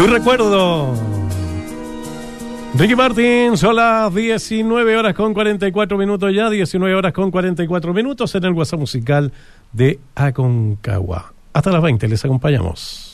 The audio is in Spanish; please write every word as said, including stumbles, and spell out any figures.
Tu recuerdo. Ricky Martin, son las diecinueve horas con cuarenta y cuatro minutos ya, diecinueve horas con cuarenta y cuatro minutos en el WhatsApp musical de Aconcagua. Hasta las veinte les acompañamos.